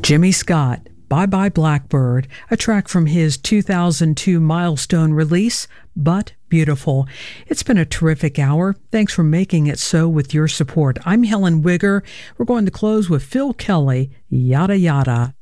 Jimmy Scott, Bye Bye Blackbird, a track from his 2002 milestone release, But Beautiful. It's been a terrific hour. Thanks for making it so with your support. I'm Helen Wigger. We're going to close with Phil Kelly, Yada Yada.